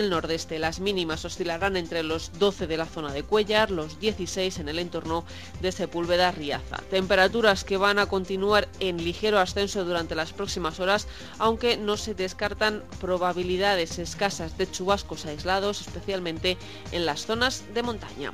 el nordeste. Las mínimas oscilarán entre los 12 de la zona de Cuéllar, los 16 en el entorno de Sepúlveda-Riaza. Temperaturas que van a continuar en ligero ascenso durante las próximas horas, aunque no se descartan probabilidades escasas de chubascos aislados, especialmente en las zonas de montaña.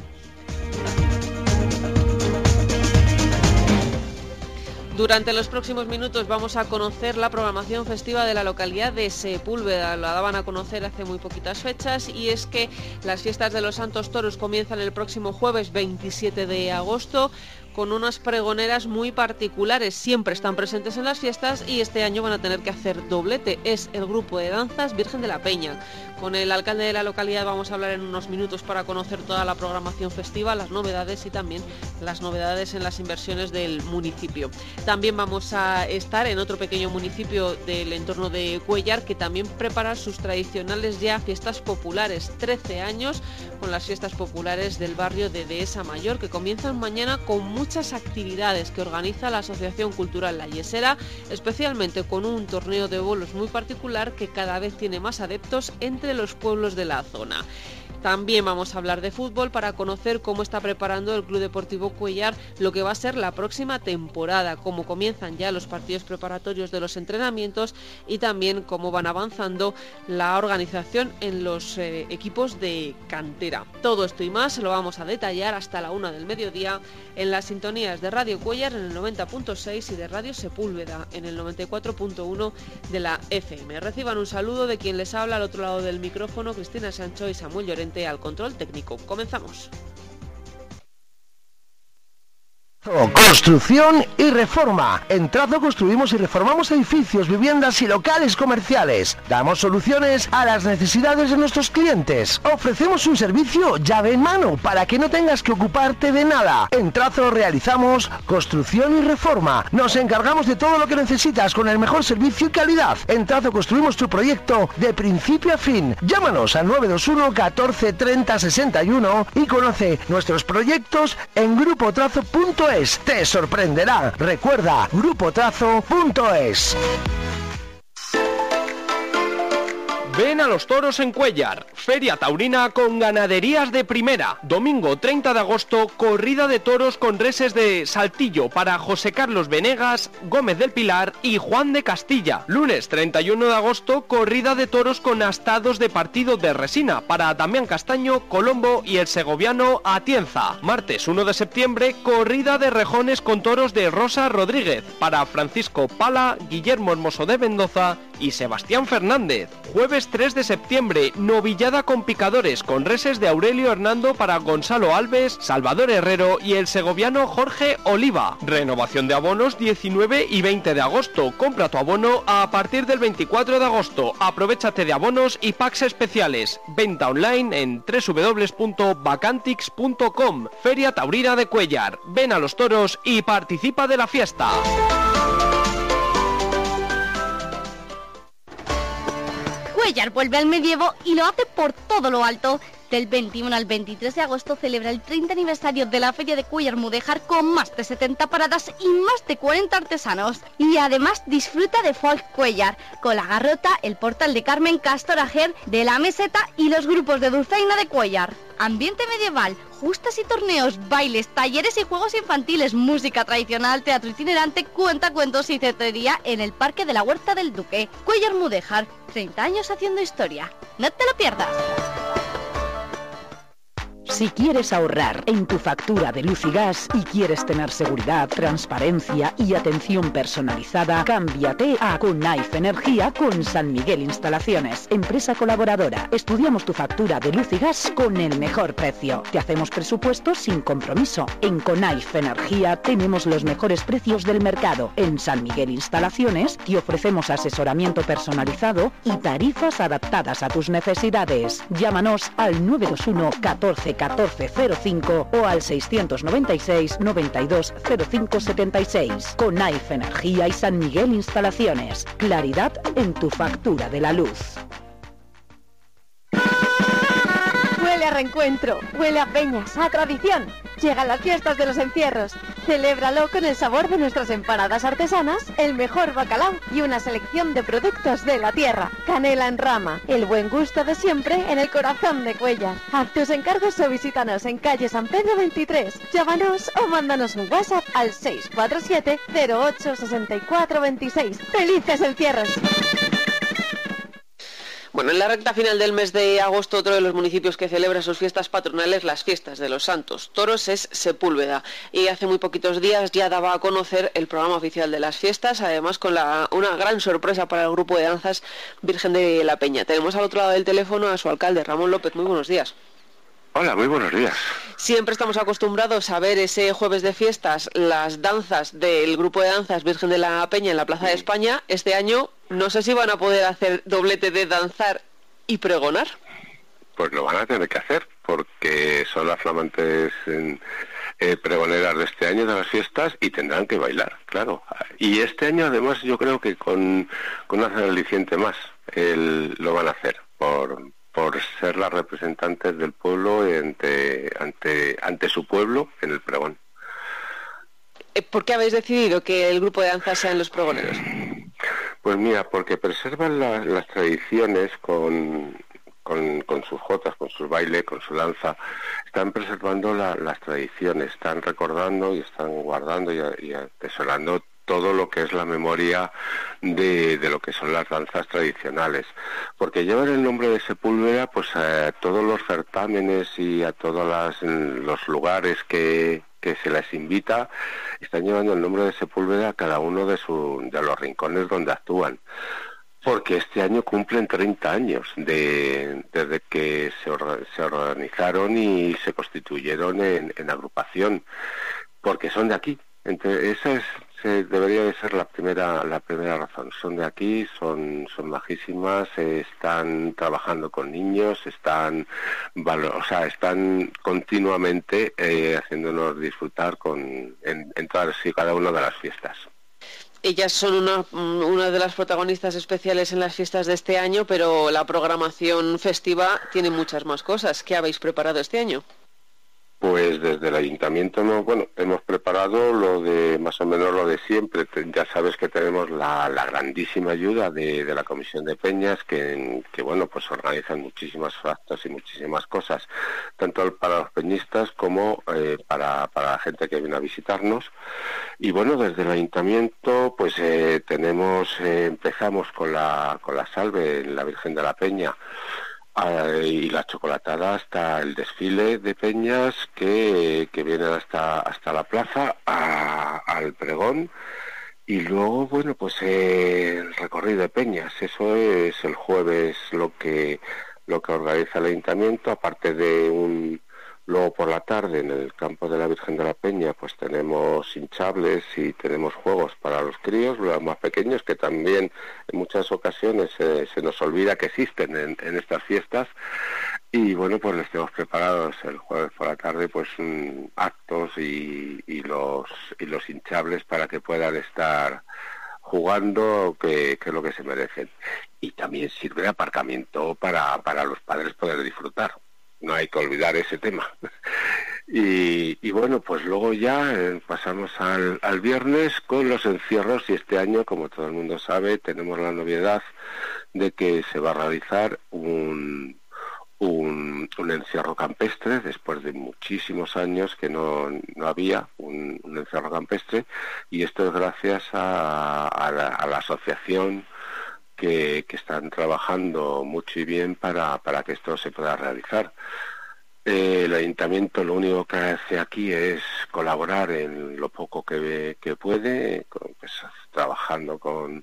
Durante los próximos minutos vamos a conocer la programación festiva de la localidad de Sepúlveda. La daban a conocer hace muy poquitas fechas, y es que las fiestas de los Santos Toros comienzan el próximo jueves 27 de agosto con unas pregoneras muy particulares. Siempre están presentes en las fiestas y este año van a tener que hacer doblete. Es el grupo de danzas Virgen de la Peña. Con el alcalde de la localidad vamos a hablar en unos minutos para conocer toda la programación festiva, las novedades y también las novedades en las inversiones del municipio. También vamos a estar en otro pequeño municipio del entorno de Cuéllar, que también prepara sus tradicionales ya fiestas populares. 13 años con las fiestas populares del barrio de Dehesa Mayor, que comienzan mañana con muchas actividades que organiza la Asociación Cultural La Yesera, especialmente con un torneo de bolos muy particular que cada vez tiene más adeptos entre los pueblos de la zona. También vamos a hablar de fútbol para conocer cómo está preparando el Club Deportivo Cuéllar lo que va a ser la próxima temporada, cómo comienzan ya los partidos preparatorios de los entrenamientos y también cómo van avanzando la organización en los equipos de cantera. Todo esto y más lo vamos a detallar hasta la 1 del mediodía en las sintonías de Radio Cuéllar en el 90.6 y de Radio Sepúlveda en el 94.1 de la FM. Reciban un saludo de quien les habla al otro lado del micrófono, Cristina Sancho y Samuel Llorente al control técnico. Comenzamos. Construcción y reforma. En Trazo construimos y reformamos edificios, viviendas y locales comerciales. Damos soluciones a las necesidades de nuestros clientes. Ofrecemos un servicio llave en mano para que no tengas que ocuparte de nada. En Trazo realizamos construcción y reforma. Nos encargamos de todo lo que necesitas con el mejor servicio y calidad. En Trazo construimos tu proyecto de principio a fin. Llámanos al 921 14 30 61 y conoce nuestros proyectos en grupotrazo.es. Te sorprenderá. Recuerda, grupotrazo.es. Ven a los toros en Cuéllar, feria taurina con ganaderías de primera. Domingo 30 de agosto, corrida de toros con reses de Saltillo para José Carlos Venegas, Gómez del Pilar y Juan de Castilla. Lunes 31 de agosto, corrida de toros con astados de partido de resina para Damián Castaño, Colombo y el segoviano Atienza. Martes 1 de septiembre, corrida de rejones con toros de Rosa Rodríguez para Francisco Pala, Guillermo Hermoso de Mendoza y Sebastián Fernández. Jueves 3 de septiembre, novillada con picadores con reses de Aurelio Hernando para Gonzalo Alves, Salvador Herrero y el segoviano Jorge Oliva. Renovación de abonos 19 y 20 de agosto. Compra tu abono a partir del 24 de agosto. Aprovéchate de abonos y packs especiales. Venta online en www.vacantix.com. Feria Taurina de Cuéllar. Ven a los toros y participa de la fiesta. Cuéllar vuelve al medievo y lo hace por todo lo alto. Del 21 al 23 de agosto celebra el 30 aniversario de la Feria de Cuéllar Mudéjar con más de 70 paradas y más de 40 artesanos. Y además disfruta de Folk Cuéllar, con la Garrota, el Portal de Carmen Castor Ajer, de la Meseta y los grupos de Dulzaina de Cuéllar. Ambiente medieval, justas y torneos, bailes, talleres y juegos infantiles, música tradicional, teatro itinerante, cuentacuentos y cetrería en el Parque de la Huerta del Duque. Cuéllar Mudéjar, 30 años haciendo historia. ¡No te lo pierdas! Si quieres ahorrar en tu factura de luz y gas y quieres tener seguridad, transparencia y atención personalizada, cámbiate a Conaife Energía con San Miguel Instalaciones, empresa colaboradora. Estudiamos tu factura de luz y gas con el mejor precio. Te hacemos presupuestos sin compromiso. En Conaife Energía tenemos los mejores precios del mercado. En San Miguel Instalaciones te ofrecemos asesoramiento personalizado y tarifas adaptadas a tus necesidades. Llámanos al 921 14 1405 o al 696 92 05 76. Conaife Energía y San Miguel Instalaciones. Claridad en tu factura de la luz. Huele a reencuentro, huele a peñas, a tradición. Llegan las fiestas de los encierros. Celébralo con el sabor de nuestras empanadas artesanas, el mejor bacalao y una selección de productos de la tierra. Canela en rama, el buen gusto de siempre en el corazón de Cuéllar. Haz tus encargos o visítanos en calle San Pedro 23. Llámanos o mándanos un WhatsApp al 647 08 64 26. ¡Felices encierros! Bueno, en la recta final del mes de agosto, otro de los municipios que celebra sus fiestas patronales, las fiestas de los Santos Toros, es Sepúlveda. Y hace muy poquitos días ya daba a conocer el programa oficial de las fiestas, además con una gran sorpresa para el grupo de danzas Virgen de la Peña. Tenemos al otro lado del teléfono a su alcalde, Ramón López. Muy buenos días. Hola, muy buenos días. Siempre estamos acostumbrados a ver ese jueves de fiestas las danzas del grupo de danzas Virgen de la Peña en la Plaza de España. Este año no sé si van a poder hacer doblete de danzar y pregonar. Pues lo van a tener que hacer, porque son las flamantes pregoneras de este año de las fiestas y tendrán que bailar, claro. Y este año además yo creo que con un aliciente más lo van a hacer, por ser las representantes del pueblo ante su pueblo en el pregón. ¿Por qué habéis decidido que el grupo de danza sean los pregoneros? Pues mira, porque preservan las tradiciones con sus jotas, con su baile, con su danza. Están preservando las tradiciones, están recordando y están guardando y atesorando todo lo que es la memoria de lo que son las danzas tradicionales, porque llevan el nombre de Sepúlveda pues a todos los certámenes y a todos los lugares que se les invita, están llevando el nombre de Sepúlveda a cada uno de los rincones donde actúan, porque este año cumplen 30 años desde que se organizaron y se constituyeron en agrupación, porque son de aquí. Esa debería de ser la primera razón. Son de aquí, son majísimas, están trabajando con niños, están continuamente haciéndonos disfrutar en todas y cada una de las fiestas. Ellas son una de las protagonistas especiales en las fiestas de este año, pero la programación festiva tiene muchas más cosas. ¿Qué habéis preparado este año? Pues desde el ayuntamiento hemos preparado más o menos lo de siempre. Ya sabes que tenemos la grandísima ayuda de la Comisión de Peñas que pues organizan muchísimas actos y muchísimas cosas, tanto para los peñistas como para la gente que viene a visitarnos. Y bueno, desde el ayuntamiento pues empezamos con la salve en la Virgen de la Peña, y la chocolatada hasta el desfile de peñas que vienen hasta la plaza al pregón, y luego pues el recorrido de peñas. Eso es el jueves lo que organiza el ayuntamiento, aparte de luego por la tarde en el campo de la Virgen de la Peña pues tenemos hinchables y tenemos juegos para los críos, los más pequeños, que también en muchas ocasiones se nos olvida que existen en estas fiestas. Y bueno, pues les tenemos preparados el jueves por la tarde pues actos y los hinchables para que puedan estar jugando, que es lo que se merecen. Y también sirve de aparcamiento para los padres poder disfrutar. No hay que olvidar ese tema. Y bueno, pues luego ya pasamos al viernes con los encierros, y este año, como todo el mundo sabe, tenemos la novedad de que se va a realizar un encierro campestre, después de muchísimos años que no había un encierro campestre, y esto es gracias a la asociación que están trabajando mucho y bien para que esto se pueda realizar. El ayuntamiento lo único que hace aquí es colaborar en lo poco que puede, pues, trabajando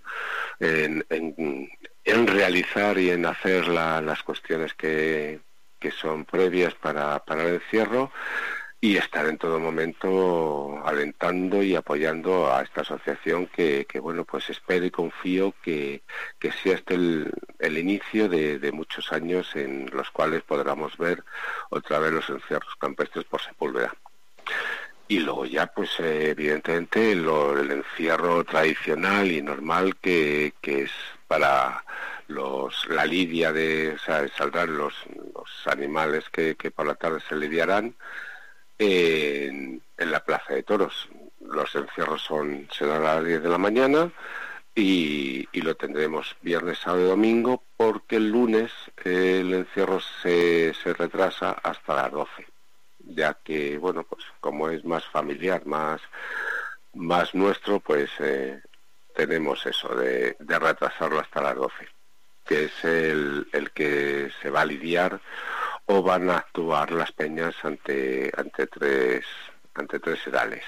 en realizar y en hacer las cuestiones que son previas para el encierro, y estar en todo momento alentando y apoyando a esta asociación que pues espero y confío que sea el inicio de muchos años en los cuales podamos ver otra vez los encierros campestres por Sepúlveda. Y luego ya pues evidentemente el encierro tradicional y normal que es para la lidia saldrán los animales que por la tarde se lidiarán en la Plaza de Toros. los encierros serán a las 10 de la mañana y lo tendremos viernes, sábado y domingo, porque el lunes el encierro se retrasa hasta las 12, ya que, bueno, pues como es más familiar, más nuestro, pues tenemos eso de retrasarlo hasta las 12, que es el que se va a lidiar o van a actuar las peñas ante tres edales.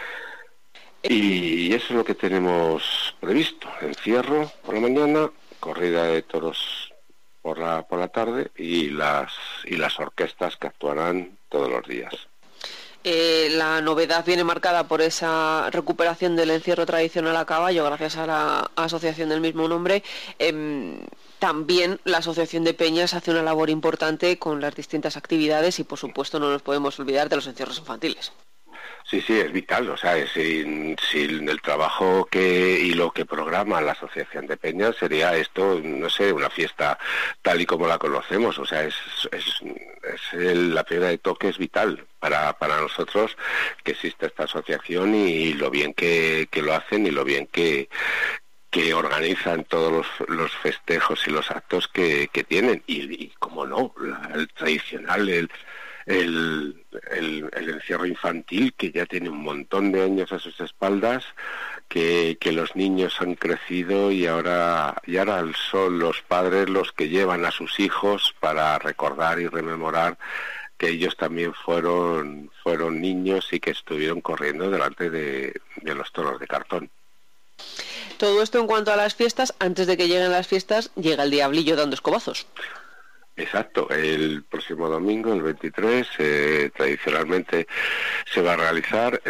Y eso es lo que tenemos previsto: encierro por la mañana, corrida de toros por la tarde y las orquestas que actuarán todos los días. La novedad viene marcada por esa recuperación del encierro tradicional a caballo gracias a la asociación del mismo nombre. También la asociación de peñas hace una labor importante con las distintas actividades y, por supuesto, no nos podemos olvidar de los encierros infantiles. Sí, es vital, o sea, sin el trabajo y lo que programa la Asociación de Peñas sería esto, no sé, una fiesta tal y como la conocemos, o sea, la piedra de toque es vital para nosotros que existe esta asociación y lo bien que lo hacen y lo bien que organizan todos los festejos y los actos que tienen y como no, el tradicional, el encierro infantil, que ya tiene un montón de años a sus espaldas, que los niños han crecido y ahora son los padres los que llevan a sus hijos para recordar y rememorar que ellos también fueron niños y que estuvieron corriendo delante de los toros de cartón. Todo esto en cuanto a las fiestas. Antes de que lleguen las fiestas, llega el diablillo dando escobazos. Exacto, el próximo domingo, el 23, tradicionalmente se va a realizar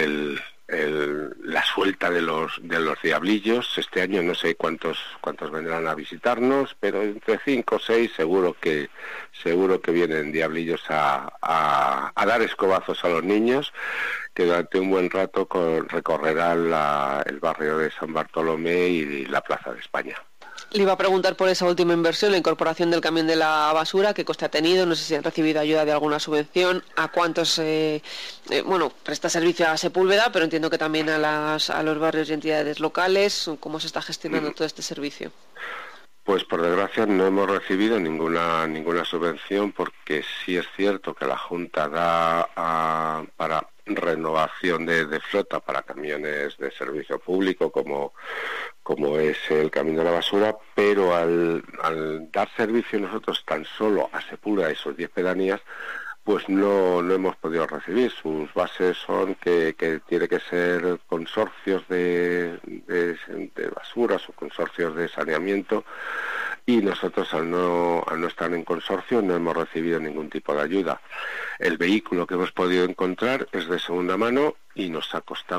la suelta de los diablillos. Este año no sé cuántos vendrán a visitarnos, pero entre 5 o 6 seguro que vienen diablillos a dar escobazos a los niños, que durante un buen rato recorrerán el barrio de San Bartolomé y la Plaza de España. Le iba a preguntar por esa última inversión, la incorporación del camión de la basura, qué coste ha tenido, no sé si han recibido ayuda de alguna subvención, a cuántos, presta servicio a Sepúlveda, pero entiendo que también a los barrios y entidades locales. ¿Cómo se está gestionando todo este servicio? Pues por desgracia no hemos recibido ninguna subvención, porque sí es cierto que la Junta da para renovación de flota para camiones de servicio público como es el camión de la basura, pero al dar servicio nosotros tan solo a Sepúlveda y sus 10 pedanías, pues no hemos podido recibir. Sus bases son que tiene que ser consorcios de basuras o consorcios de saneamiento, y nosotros al no estar en consorcio no hemos recibido ningún tipo de ayuda. El vehículo que hemos podido encontrar es de segunda mano y nos ha costado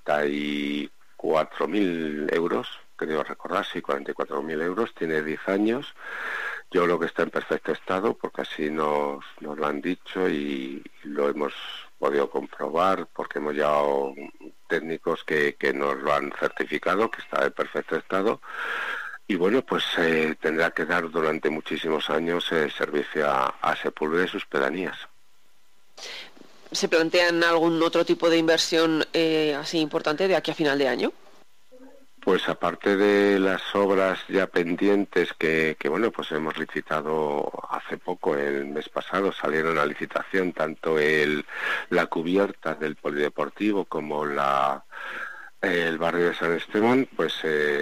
44.000 euros, creo recordar, sí, 44.000 euros, tiene 10 años. Yo creo que está en perfecto estado, porque así nos lo han dicho y lo hemos podido comprobar, porque hemos llevado técnicos que nos lo han certificado, que está en perfecto estado. Y bueno, pues tendrá que dar durante muchísimos años servicio a Sepúlveda y sus pedanías. ¿Se plantean algún otro tipo de inversión así importante de aquí a final de año? Pues aparte de las obras ya pendientes que pues hemos licitado hace poco, el mes pasado salieron a licitación tanto la cubierta del polideportivo como el barrio de San Esteban, pues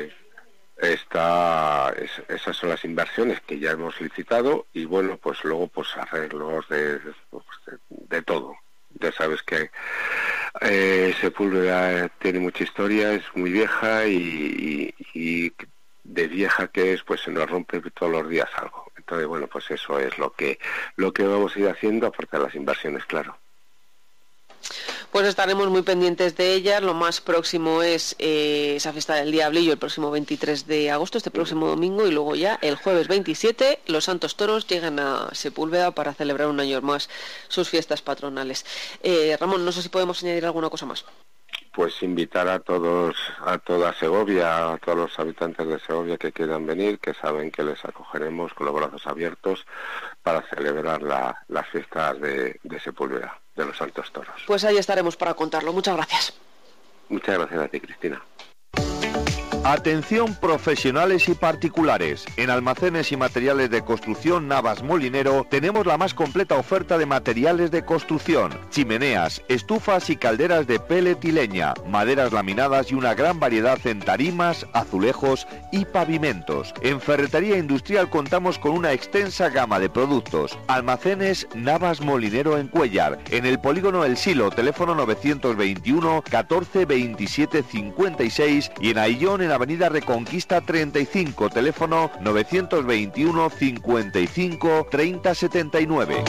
esas son las inversiones que ya hemos licitado, y bueno, pues luego pues arreglos de todo. Ya sabes que Sepúlveda tiene mucha historia, es muy vieja y de vieja que es, pues se nos rompe todos los días algo. Entonces, bueno, pues eso es lo que vamos a ir haciendo, aparte de las inversiones, claro. Pues estaremos muy pendientes de ellas. Lo más próximo es esa fiesta del Diablillo el próximo 23 de agosto, este próximo domingo, y luego ya el jueves 27 los Santos Toros llegan a Sepúlveda para celebrar un año más sus fiestas patronales. Ramón, no sé si podemos añadir alguna cosa más. Pues invitar a toda Segovia, a todos los habitantes de Segovia que quieran venir, que saben que les acogeremos con los brazos abiertos para celebrar las fiestas de Sepúlveda, de los Santos Toros. Pues ahí estaremos para contarlo. Muchas gracias. Muchas gracias a ti, Cristina. Atención profesionales y particulares. En Almacenes y Materiales de Construcción Navas Molinero tenemos la más completa oferta de materiales de construcción: chimeneas, estufas y calderas de pellet y leña, maderas laminadas y una gran variedad en tarimas, azulejos y pavimentos. En Ferretería Industrial contamos con una extensa gama de productos. Almacenes Navas Molinero en Cuéllar, en el Polígono El Silo, teléfono 921 14 27 56, y en Aillón, en Avenida Reconquista 35, teléfono 921 55 30 79.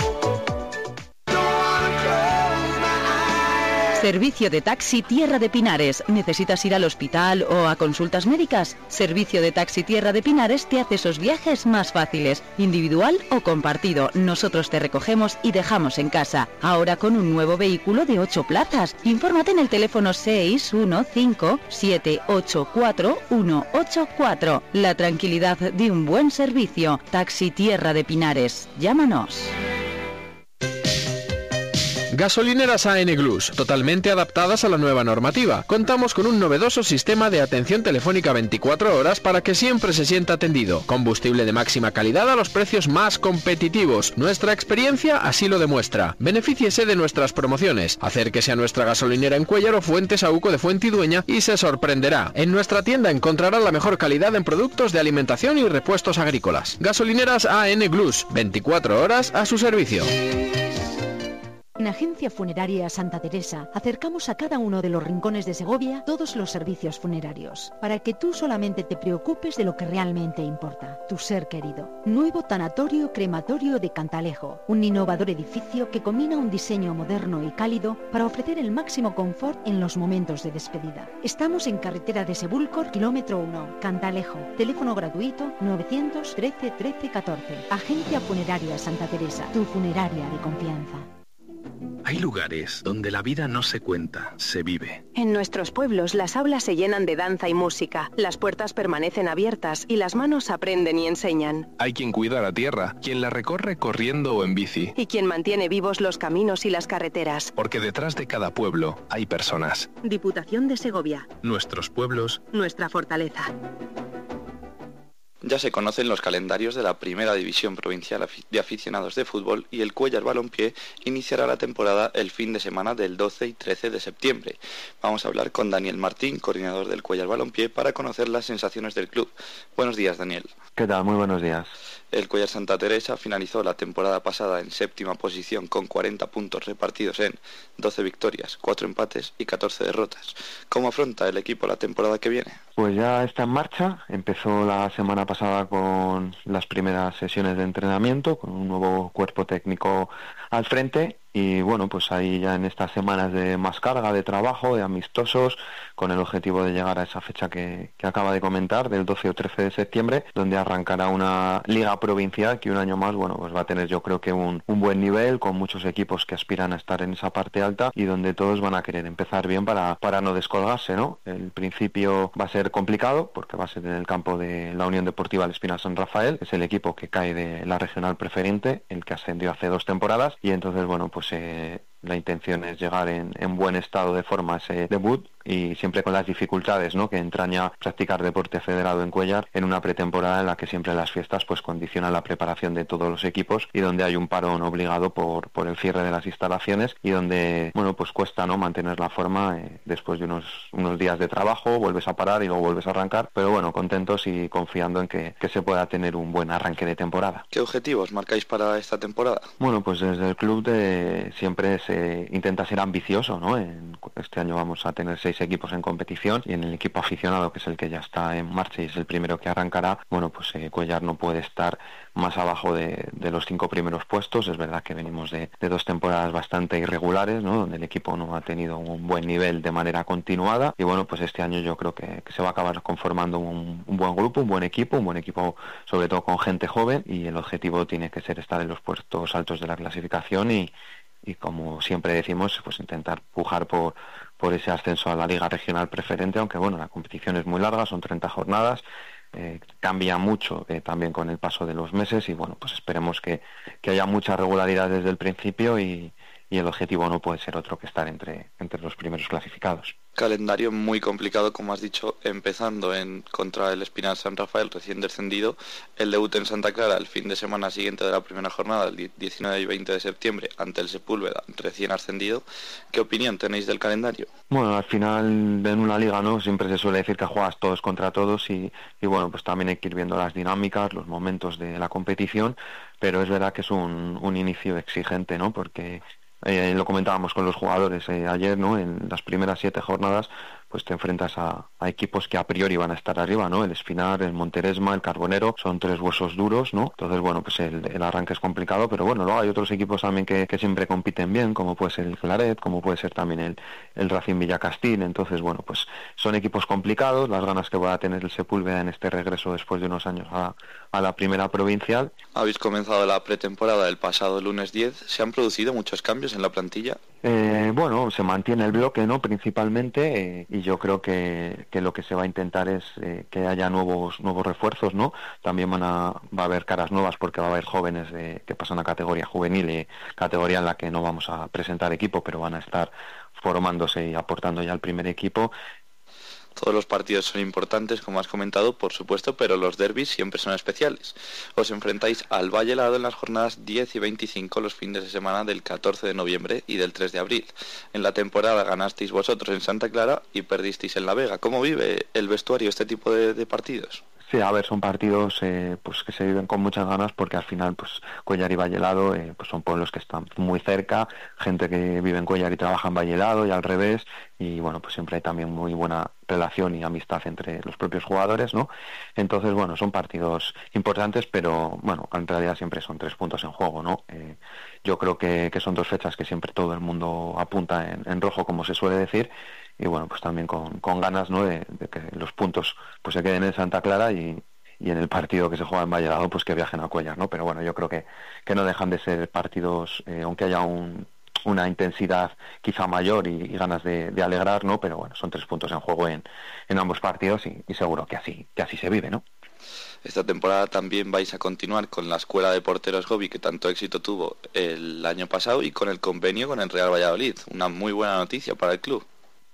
Servicio de taxi Tierra de Pinares. ¿Necesitas ir al hospital o a consultas médicas? Servicio de taxi Tierra de Pinares te hace esos viajes más fáciles, individual o compartido. Nosotros te recogemos y dejamos en casa. Ahora con un nuevo vehículo de 8 plazas. Infórmate en el teléfono 615 784 184. La tranquilidad de un buen servicio. Taxi Tierra de Pinares. Llámanos. Gasolineras AN Glus, totalmente adaptadas a la nueva normativa. Contamos con un novedoso sistema de atención telefónica 24 horas para que siempre se sienta atendido. Combustible de máxima calidad a los precios más competitivos. Nuestra experiencia así lo demuestra. Benefíciese de nuestras promociones. Acérquese a nuestra gasolinera en Cuéllar o Fuentes Auco de Fuentidueña y se sorprenderá. En nuestra tienda encontrará la mejor calidad en productos de alimentación y repuestos agrícolas. Gasolineras AN Glus, 24 horas a su servicio. En Agencia Funeraria Santa Teresa acercamos a cada uno de los rincones de Segovia todos los servicios funerarios, para que tú solamente te preocupes de lo que realmente importa, tu ser querido. Nuevo tanatorio crematorio de Cantalejo, un innovador edificio que combina un diseño moderno y cálido para ofrecer el máximo confort en los momentos de despedida. Estamos en carretera de Sebúlcor, kilómetro 1, Cantalejo. Teléfono gratuito 913 13 14. Agencia Funeraria Santa Teresa, tu funeraria de confianza. Hay lugares donde la vida no se cuenta, se vive. En nuestros pueblos las aulas se llenan de danza y música, las puertas permanecen abiertas y las manos aprenden y enseñan. Hay quien cuida la tierra, quien la recorre corriendo o en bici. Y quien mantiene vivos los caminos y las carreteras. Porque detrás de cada pueblo hay personas. Diputación de Segovia. Nuestros pueblos. Nuestra fortaleza. Ya se conocen los calendarios de la Primera División Provincial de Aficionados de Fútbol y el Cuéllar Balompié iniciará la temporada el fin de semana del 12 y 13 de septiembre. Vamos a hablar con Daniel Martín, coordinador del Cuéllar Balompié, para conocer las sensaciones del club. Buenos días, Daniel. ¿Qué tal? Muy buenos días. El Cuéllar Santa Teresa finalizó la temporada pasada en séptima posición con 40 puntos repartidos en 12 victorias, 4 empates y 14 derrotas. ¿Cómo afronta el equipo la temporada que viene? Pues ya está en marcha. Empezó la semana pasada con las primeras sesiones de entrenamiento, con un nuevo cuerpo técnico al frente. Y bueno, pues ahí ya en estas semanas de más carga de trabajo, de amistosos, con el objetivo de llegar a esa fecha que acaba de comentar, del 12 o 13 de septiembre, donde arrancará una liga provincial que un año más, bueno, pues va a tener yo creo que un buen nivel, con muchos equipos que aspiran a estar en esa parte alta y donde todos van a querer empezar bien para no descolgarse, ¿no? El principio va a ser complicado porque va a ser en el campo de la Unión Deportiva del Espina San Rafael, es el equipo que cae de la regional preferente, el que ascendió hace 2 temporadas, y entonces, bueno, pues la intención es llegar en buen estado de forma a ese debut, y siempre con las dificultades, ¿no?, que entraña practicar deporte federado en Cuéllar en una pretemporada en la que siempre las fiestas pues condicionan la preparación de todos los equipos y donde hay un parón obligado por el cierre de las instalaciones y donde, bueno, pues cuesta, ¿no?, mantener la forma después de unos días de trabajo, vuelves a parar y luego vuelves a arrancar, pero bueno, contentos y confiando en que se pueda tener un buen arranque de temporada. ¿Qué objetivos marcáis para esta temporada? Bueno, pues desde el club siempre se intenta ser ambicioso, ¿no? Este año vamos a tener 6 equipos en competición y en el equipo aficionado, que es el que ya está en marcha y es el primero que arrancará, bueno, pues Cuéllar no puede estar más abajo de los 5 primeros puestos. Es verdad que venimos de 2 temporadas bastante irregulares, ¿no?, donde el equipo no ha tenido un buen nivel de manera continuada y bueno, pues este año yo creo que se va a acabar conformando un buen grupo, un buen equipo sobre todo con gente joven, y el objetivo tiene que ser estar en los puestos altos de la clasificación y como siempre decimos, pues intentar pujar por ese ascenso a la Liga Regional Preferente, aunque bueno, la competición es muy larga, son 30 jornadas, cambia mucho también con el paso de los meses y bueno, pues esperemos que haya mucha regularidad desde el principio y y el objetivo no puede ser otro que estar entre los primeros clasificados. Calendario muy complicado, como has dicho, empezando contra el Espinal San Rafael, recién descendido, el debut en Santa Clara el fin de semana siguiente de la primera jornada, el 19 y 20 de septiembre, ante el Sepúlveda, recién ascendido. ¿Qué opinión tenéis del calendario? Bueno, al final en una liga, ¿no?, siempre se suele decir que juegas todos contra todos y bueno, pues también hay que ir viendo las dinámicas, los momentos de la competición, pero es verdad que es un inicio exigente, ¿no?, porque lo comentábamos con los jugadores ayer, ¿no?, en las primeras 7 jornadas pues te enfrentas a equipos que a priori van a estar arriba, ¿no? El Espinar, el Monteresma, el Carbonero, son 3 huesos duros, ¿no? Entonces, bueno, pues el arranque es complicado, pero bueno, luego hay otros equipos también que siempre compiten bien, como puede ser el Claret, como puede ser también el Racing Villacastín. Entonces, bueno, pues son equipos complicados, las ganas que va a tener el Sepúlveda en este regreso después de unos años a la primera provincial. Habéis comenzado la pretemporada el pasado lunes 10, ¿se han producido muchos cambios en la plantilla? Bueno, se mantiene el bloque, ¿no?, principalmente, y yo creo que lo que se va a intentar es que haya nuevos refuerzos, ¿no? También va a haber caras nuevas porque va a haber jóvenes que pasan a categoría juvenil, categoría en la que no vamos a presentar equipo, pero van a estar formándose y aportando ya al primer equipo. Todos los partidos son importantes, como has comentado, por supuesto, pero los derbis siempre son especiales. Os enfrentáis al Valle Helado en las jornadas 10 y 25 los fines de semana del 14 de noviembre y del 3 de abril. En la temporada ganasteis vosotros en Santa Clara y perdisteis en La Vega. ¿Cómo vive el vestuario este tipo de partidos? Sí, a ver, son partidos pues que se viven con muchas ganas porque al final pues Cuéllar y Valle Helado pues son pueblos que están muy cerca, gente que vive en Cuéllar y trabaja en Valle Helado y al revés, y bueno, pues siempre hay también muy buena relación y amistad entre los propios jugadores, ¿no? Entonces, bueno, son partidos importantes, pero bueno, en realidad siempre son 3 puntos en juego, ¿no? Yo creo que son 2 fechas que siempre todo el mundo apunta en rojo, como se suele decir, y bueno, pues también con ganas, ¿no?, de que los puntos pues se queden en Santa Clara y en el partido que se juega en Valle Helado pues que viajen a Cuéllar, ¿no? Pero bueno, yo creo que no dejan de ser partidos, aunque haya una intensidad quizá mayor y ganas de alegrar, ¿no? Pero bueno, son 3 puntos en juego en ambos partidos y seguro que así se vive, ¿no? Esta temporada también vais a continuar con la Escuela de Porteros Gobi, que tanto éxito tuvo el año pasado, y con el convenio con el Real Valladolid. Una muy buena noticia para el club.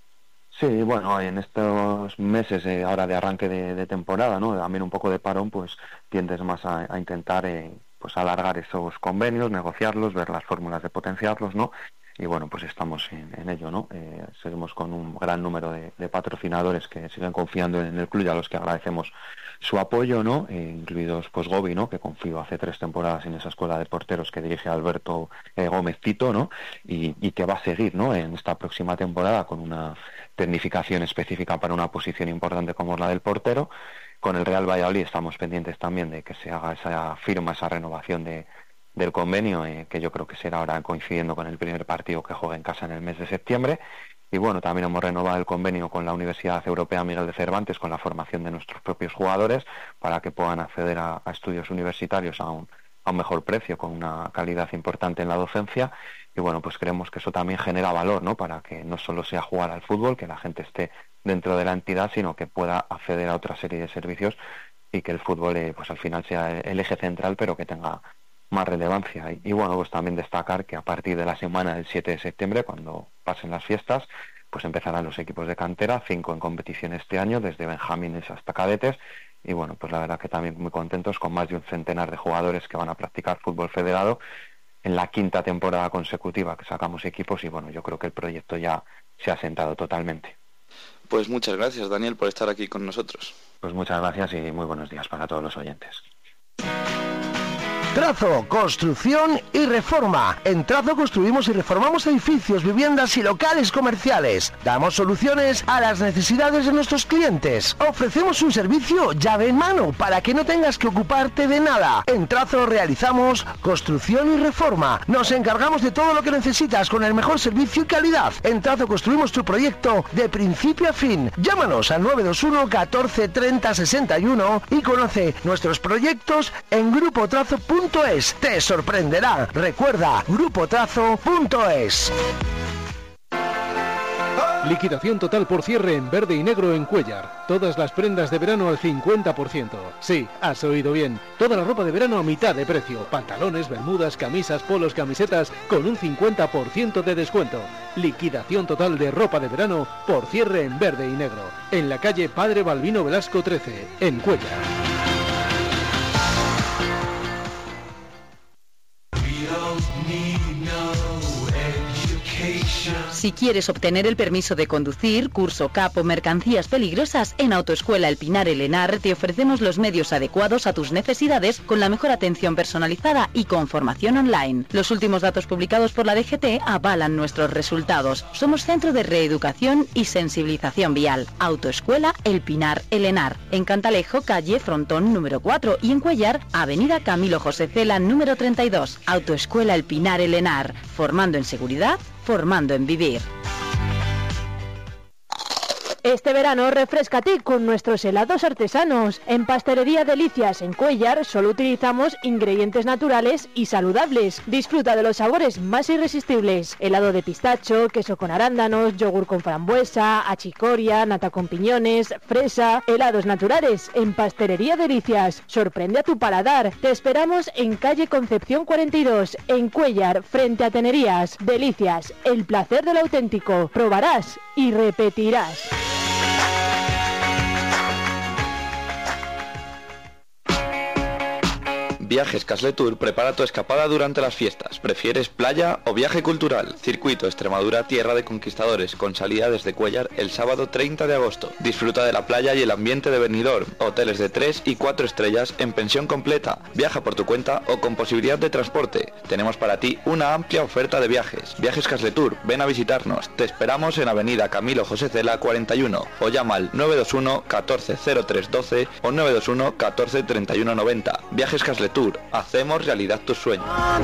Sí, bueno, en estos meses ahora de arranque de temporada, ¿no?, también un poco de parón, pues tiendes más a intentar pues alargar esos convenios, negociarlos, ver las fórmulas de potenciarlos, ¿no? Y bueno, pues estamos en ello, ¿no? Seguimos con un gran número de patrocinadores que siguen confiando en el club y a los que agradecemos su apoyo, ¿no? Incluidos pues Gobi, ¿no?, que confío hace 3 temporadas en esa escuela de porteros que dirige Alberto Gómez Tito, ¿no? Y que va a seguir, ¿no?, en esta próxima temporada con una tecnificación específica para una posición importante como es la del portero. Con el Real Valladolid estamos pendientes también de que se haga esa firma, esa renovación del convenio, que yo creo que será ahora coincidiendo con el primer partido que juega en casa en el mes de septiembre. Y bueno, también hemos renovado el convenio con la Universidad Europea Miguel de Cervantes con la formación de nuestros propios jugadores para que puedan acceder a estudios universitarios a un mejor precio, con una calidad importante en la docencia. Y bueno, pues creemos que eso también genera valor, ¿no?, para que no solo sea jugar al fútbol, que la gente esté dentro de la entidad, sino que pueda acceder a otra serie de servicios y que el fútbol pues al final sea el eje central, pero que tenga más relevancia. Y bueno, pues también destacar que a partir de la semana del 7 de septiembre, cuando pasen las fiestas, pues empezarán los equipos de cantera, 5 en competición este año, desde benjamines hasta cadetes, y bueno, pues la verdad que también muy contentos con más de un centenar de jugadores que van a practicar fútbol federado en la 5ª temporada consecutiva que sacamos equipos, y bueno, yo creo que el proyecto ya se ha asentado totalmente. Pues muchas gracias, Daniel, por estar aquí con nosotros. Pues muchas gracias y muy buenos días para todos los oyentes. Trazo, construcción y reforma. En Trazo construimos y reformamos edificios, viviendas y locales comerciales. Damos soluciones a las necesidades de nuestros clientes. Ofrecemos un servicio llave en mano para que no tengas que ocuparte de nada. En Trazo realizamos construcción y reforma. Nos encargamos de todo lo que necesitas con el mejor servicio y calidad. En Trazo construimos tu proyecto de principio a fin. Llámanos al 921 14 30 61 y conoce nuestros proyectos en grupotrazo.es. Te sorprenderá. Recuerda, grupotrazo.es. Liquidación total por cierre en verde y negro en Cuéllar. Todas las prendas de verano al 50%. Sí, has oído bien. Toda la ropa de verano a mitad de precio. Pantalones, bermudas, camisas, polos, camisetas con un 50% de descuento. Liquidación total de ropa de verano por cierre en verde y negro. En la calle Padre Balbino Velasco 13, en Cuéllar. Si quieres obtener el permiso de conducir, curso CAP o mercancías peligrosas, en Autoescuela El Pinar El Henar te ofrecemos los medios adecuados a tus necesidades con la mejor atención personalizada y con formación online. Los últimos datos publicados por la DGT avalan nuestros resultados. Somos centro de reeducación y sensibilización vial. Autoescuela El Pinar El Henar. En Cantalejo, calle Frontón número 4 y en Cuéllar, avenida Camilo José Cela número 32. Autoescuela El Pinar El Henar. Formando en seguridad, formando en vivir. Este verano refréscate con nuestros helados artesanos. En Pastelería Delicias en Cuéllar solo utilizamos ingredientes naturales y saludables. Disfruta de los sabores más irresistibles. Helado de pistacho, queso con arándanos, yogur con frambuesa, achicoria, nata con piñones, fresa. Helados naturales en Pastelería Delicias. Sorprende a tu paladar. Te esperamos en calle Concepción 42, en Cuéllar, frente a Tenerías. Delicias, el placer del auténtico. Probarás y repetirás. Viajes Casletour prepara tu escapada durante las fiestas. ¿Prefieres playa o viaje cultural? Circuito Extremadura Tierra de Conquistadores, con salida desde Cuéllar el sábado 30 de agosto. Disfruta de la playa y el ambiente de Benidorm. Hoteles de 3 y 4 estrellas en pensión completa. Viaja por tu cuenta o con posibilidad de transporte. Tenemos para ti una amplia oferta de viajes. Viajes Casletour, ven a visitarnos. Te esperamos en avenida Camilo José Cela 41 o llama al 921 14 03 12 o 921 14 31 90. Viajes Casletour. Hacemos realidad tus sueños.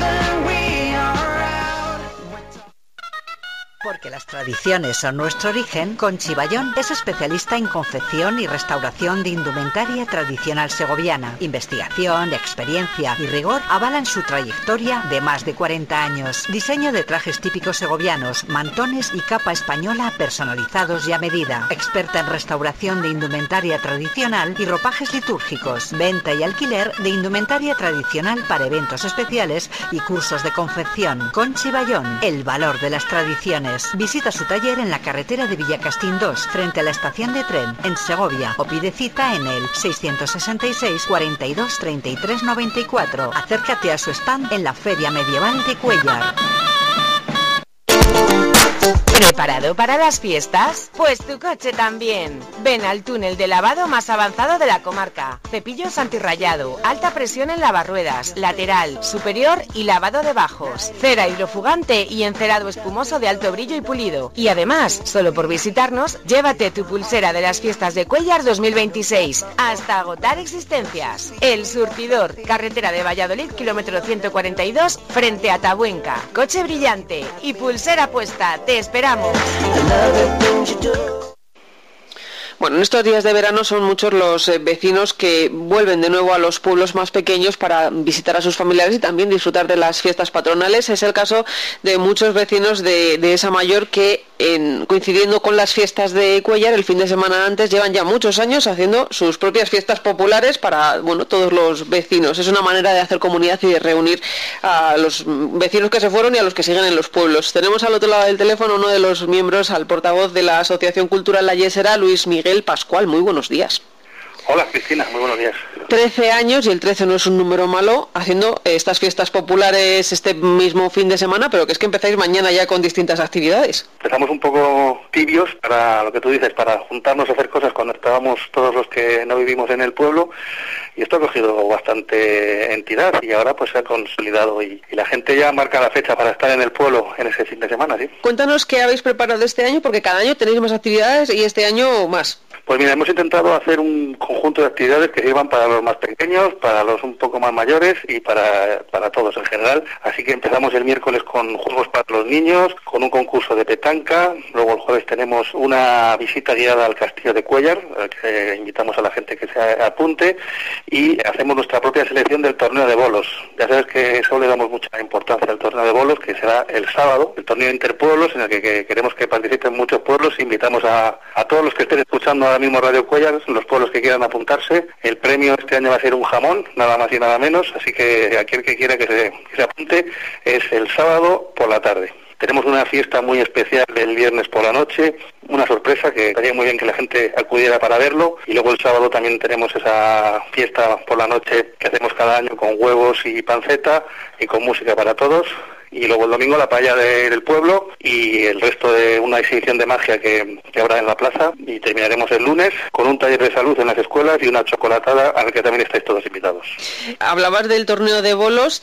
Porque las tradiciones son nuestro origen, Conchi Bayón es especialista en confección y restauración de indumentaria tradicional segoviana. Investigación, experiencia y rigor avalan su trayectoria de más de 40 años. Diseño de trajes típicos segovianos, mantones y capa española personalizados y a medida. Experta en restauración de indumentaria tradicional y ropajes litúrgicos. Venta y alquiler de indumentaria tradicional para eventos especiales y cursos de confección. Conchi Bayón, el valor de las tradiciones. Visita su taller en la carretera de Villacastín 2, frente a la estación de tren, en Segovia, o pide cita en el 666 42 33 94. Acércate a su stand en la Feria Medieval de Cuéllar. ¿Preparado para las fiestas? Pues tu coche también. Ven al túnel de lavado más avanzado de la comarca. Cepillos antirrayado, alta presión en lavarruedas, lateral, superior y lavado de bajos. Cera hidrofugante y encerado espumoso de alto brillo y pulido. Y además, solo por visitarnos, llévate tu pulsera de las fiestas de Cuéllar 2026, hasta agotar existencias. El Surtidor, carretera de Valladolid, kilómetro 142, frente a Tabuenca. Coche brillante y pulsera puesta. Te esperamos. Bueno, en estos días de verano son muchos los vecinos que vuelven de nuevo a los pueblos más pequeños para visitar a sus familiares y también disfrutar de las fiestas patronales. Es el caso de muchos vecinos de Esa Mayor que, coincidiendo con las fiestas de Cuéllar, el fin de semana antes, llevan ya muchos años haciendo sus propias fiestas populares para, todos los vecinos. Es una manera de hacer comunidad y de reunir a los vecinos que se fueron y a los que siguen en los pueblos. Tenemos al otro lado del teléfono uno de los miembros, al portavoz de la Asociación Cultural La Yesera, Luis Miguel Pascual. Muy buenos días. Hola Cristina, muy buenos días. 13 años, y el 13 no es un número malo, haciendo estas fiestas populares este mismo fin de semana, pero que es que empezáis mañana ya con distintas actividades. Empezamos un poco tibios para lo que tú dices, para juntarnos a hacer cosas cuando estábamos todos los que no vivimos en el pueblo, y esto ha cogido bastante entidad y ahora pues se ha consolidado y la gente ya marca la fecha para estar en el pueblo en ese fin de semana, ¿sí? Cuéntanos qué habéis preparado este año, porque cada año tenéis más actividades y este año más. Pues mira, hemos intentado hacer un conjunto de actividades que sirvan para los más pequeños, para los un poco más mayores y para todos en general. Así que empezamos el miércoles con juegos para los niños, con un concurso de petanca. Luego el jueves tenemos una visita guiada al castillo de Cuéllar, que invitamos a la gente que se apunte, y hacemos nuestra propia selección del torneo de bolos. Ya sabes que eso le damos mucha importancia al torneo de bolos, que será el sábado, el torneo interpueblos, en el que queremos que participen muchos pueblos. Invitamos a todos los que estén escuchando ahora mismo Radio Cuéllar, los pueblos que quieran apuntarse. El premio este año va a ser un jamón, nada más y nada menos, así que aquel que quiera que se apunte es el sábado por la tarde. Tenemos una fiesta muy especial el viernes por la noche, una sorpresa que estaría muy bien que la gente acudiera para verlo, y luego el sábado también tenemos esa fiesta por la noche que hacemos cada año con huevos y panceta y con música para todos. Y luego el domingo la paella del pueblo y el resto de una exhibición de magia que habrá en la plaza, y terminaremos el lunes con un taller de salud en las escuelas y una chocolatada al que también estáis todos invitados. Hablabas del torneo de bolos.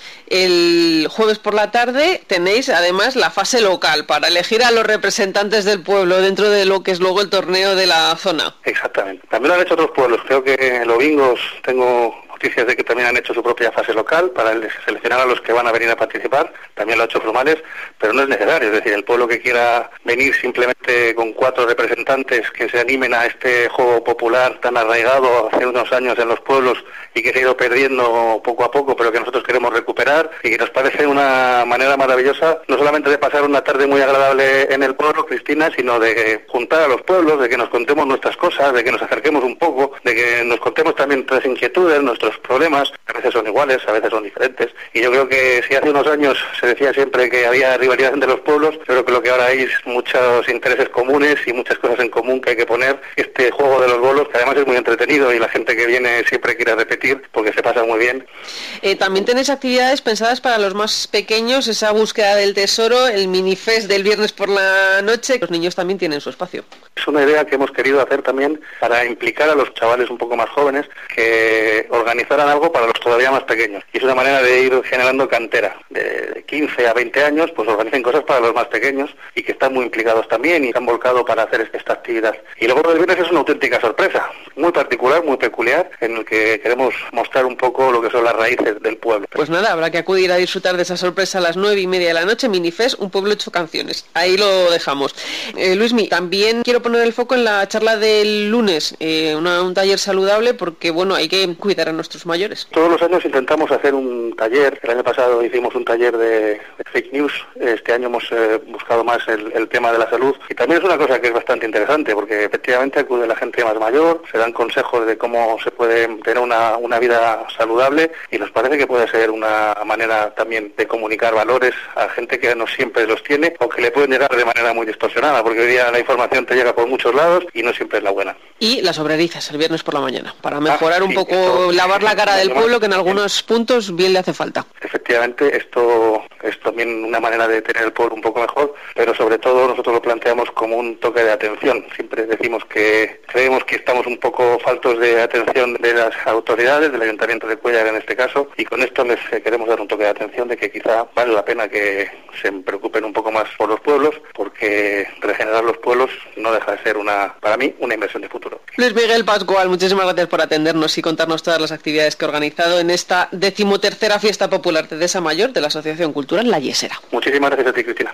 El jueves por la tarde tenéis además la fase local para elegir a los representantes del pueblo dentro de lo que es luego el torneo de la zona. Exactamente. También lo han hecho otros pueblos. Creo que en Lobingos tengo noticias de que también han hecho su propia fase local para seleccionar a los que van a venir a participar. También lo ha hecho Frumales, pero no es necesario. Es decir, el pueblo que quiera venir simplemente con 4 representantes que se animen a este juego popular tan arraigado hace unos años en los pueblos y que se ha ido perdiendo poco a poco, pero que nosotros queremos recuperar, y que nos parece una manera maravillosa, no solamente de pasar una tarde muy agradable en el pueblo, Cristina, sino de juntar a los pueblos, de que nos contemos nuestras cosas, de que nos acerquemos un poco, de que nos contemos también nuestras inquietudes, nuestros problemas. A veces son iguales, a veces son diferentes, y yo creo que si hace unos años se decía siempre que había rivalidad entre los pueblos, creo que lo que ahora hay es muchos intereses comunes y muchas cosas en común que hay que poner. Este juego de los bolos, que además es muy entretenido y la gente que viene siempre quiere repetir porque se pasa muy bien. También tenéis actividades pensadas para los más pequeños, esa búsqueda del tesoro, el minifest del viernes por la noche. Los niños también tienen su espacio. Es una idea que hemos querido hacer también para implicar a los chavales un poco más jóvenes, que organizaran algo para los todavía más pequeños. Y es una manera de ir generando cantera. De 15 a 20 años, pues organicen cosas para los más pequeños y que están muy implicados también y se han volcado para hacer esta actividad. Y luego el viernes es una auténtica sorpresa, muy particular, muy peculiar, en el que queremos mostrar un poco lo que son las raíces del pueblo. Pues nada, habrá que acudir a disfrutar de esa sorpresa a las 9:30 de la noche, Minifest, un pueblo hecho canciones. Ahí lo dejamos. Luismi, también quiero poner el foco en la charla del lunes, un taller saludable, porque bueno, hay que cuidar a nuestros mayores. Todos los años intentamos hacer un taller. El año pasado hicimos un taller de fake news. Este año hemos buscado más el tema de la salud, y también es una cosa que es bastante interesante, porque efectivamente acude la gente más mayor, se dan consejos de cómo se puede tener una vida saludable, y nos parece que puede ser una manera también de comunicar valores a gente que no siempre los tiene, o que le pueden llegar de manera muy distorsionada, porque hoy día la información te llega por muchos lados y no siempre es la buena. Y las obrerizas el viernes por la mañana, para mejorar un poco, lavar la cara del pueblo, que en algunos puntos bien le hace falta. Efectivamente, esto es también una manera de tener el pueblo un poco mejor, pero sobre todo nosotros lo planteamos como un toque de atención. Siempre decimos que creemos que estamos un poco faltos de atención de las autoridades, del Ayuntamiento de Cuéllar en este caso, y con esto les queremos dar un toque de atención de que quizá vale la pena que se preocupen un poco más por los pueblos, porque regenerar los pueblos no deja de ser para mí, una inversión de futuro. Luis Miguel Pascual, muchísimas gracias por atendernos y contarnos todas las actividades que ha organizado en esta 13ª Fiesta Popular de Dehesa Mayor de la Asociación Cultural La Yesera. Muchísimas gracias a ti, Cristina.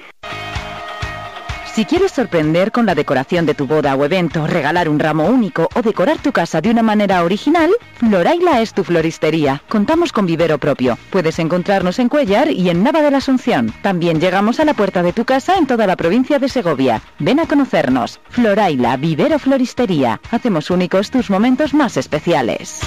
Si quieres sorprender con la decoración de tu boda o evento, regalar un ramo único o decorar tu casa de una manera original, Floraila es tu floristería. Contamos con vivero propio. Puedes encontrarnos en Cuéllar y en Nava de la Asunción. También llegamos a la puerta de tu casa en toda la provincia de Segovia. Ven a conocernos. Floraila, vivero floristería. Hacemos únicos tus momentos más especiales.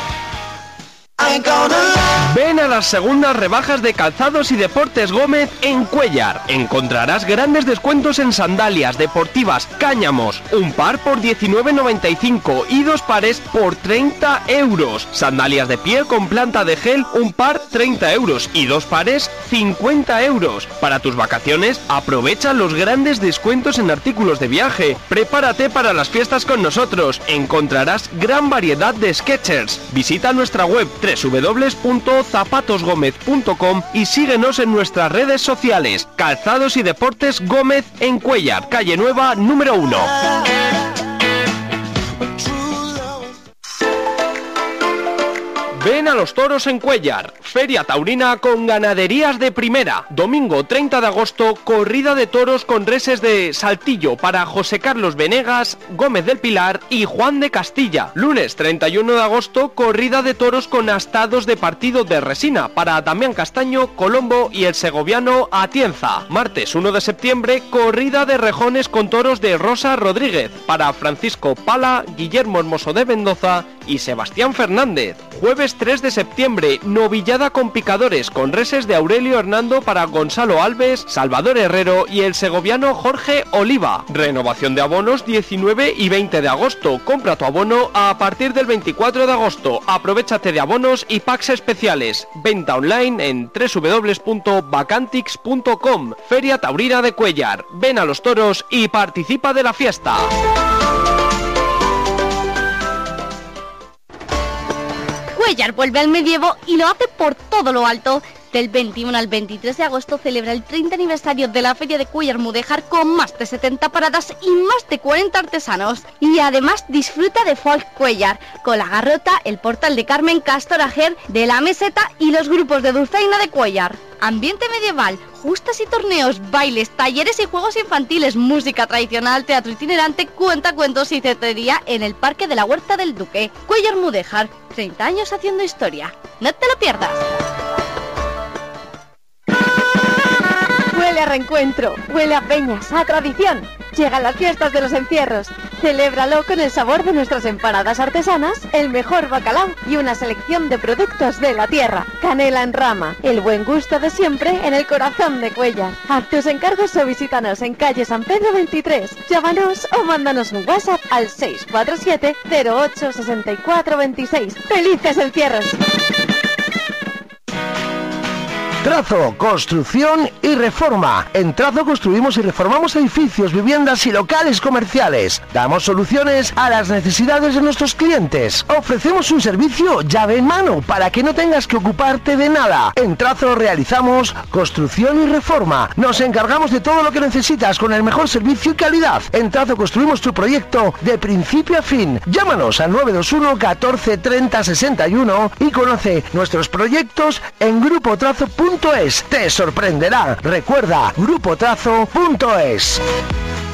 Ven a las segundas rebajas de Calzados y Deportes Gómez en Cuéllar. Encontrarás grandes descuentos en sandalias deportivas Cáñamos, un par por 19,95 y 2 pares por 30 euros. Sandalias de piel con planta de gel, un par 30 euros y 2 pares 50 euros. Para tus vacaciones, aprovecha los grandes descuentos en artículos de viaje. Prepárate para las fiestas con nosotros. Encontrarás gran variedad de Skechers. Visita nuestra web www.zapatosgomez.com y síguenos en nuestras redes sociales. Calzados y Deportes Gómez en Cuéllar, calle Nueva número 1. Ven a los toros en Cuéllar, feria taurina con ganaderías de primera. Domingo 30 de agosto, corrida de toros con reses de Saltillo para José Carlos Venegas, Gómez del Pilar y Juan de Castilla. Lunes 31 de agosto, corrida de toros con astados de partido de resina para Damián Castaño, Colombo y el segoviano Atienza. Martes 1 de septiembre, corrida de rejones con toros de Rosa Rodríguez para Francisco Pala, Guillermo Hermoso de Mendoza y Sebastián Fernández. Jueves 3 de septiembre, novillada con picadores con reses de Aurelio Hernando para Gonzalo Alves, Salvador Herrero y el segoviano Jorge Oliva. Renovación de abonos 19 y 20 de agosto. Compra tu abono a partir del 24 de agosto. Aprovéchate de abonos y packs especiales. Venta online en www.vacantix.com. Feria Taurina de Cuéllar. Ven a los toros y participa de la fiesta. Cuéllar vuelve al medievo y lo hace por todo lo alto. Del 21 al 23 de agosto celebra el 30 aniversario de la Feria de Cuéllar Mudéjar con más de 70 paradas y más de 40 artesanos. Y además disfruta de Folk Cuéllar, con la Garrota, el Portal de Carmen, Castor Ajer, de la Meseta y los grupos de Dulzaina de Cuéllar. Ambiente medieval, justas y torneos, bailes, talleres y juegos infantiles, música tradicional, teatro itinerante, cuentacuentos y cetrería en el Parque de la Huerta del Duque. Cuéllar Mudéjar, 30 años haciendo historia. ¡No te lo pierdas! Huele a reencuentro, huele a peñas, a tradición. Llegan las fiestas de los encierros. Celébralo con el sabor de nuestras empanadas artesanas, el mejor bacalao y una selección de productos de la tierra. Canela en rama, el buen gusto de siempre en el corazón de Cuéllar. Haz tus encargos o visítanos en calle San Pedro 23. Llámanos o mándanos un WhatsApp al 647 08 64 26. ¡Felices encierros! Trazo, construcción y reforma. En Trazo construimos y reformamos edificios, viviendas y locales comerciales. Damos soluciones a las necesidades de nuestros clientes. Ofrecemos un servicio llave en mano para que no tengas que ocuparte de nada. En Trazo realizamos construcción y reforma. Nos encargamos de todo lo que necesitas con el mejor servicio y calidad. En Trazo construimos tu proyecto de principio a fin. Llámanos al 921 14 30 61 y conoce nuestros proyectos en grupotrazo.es. Te sorprenderá. Recuerda, grupotrazo.es.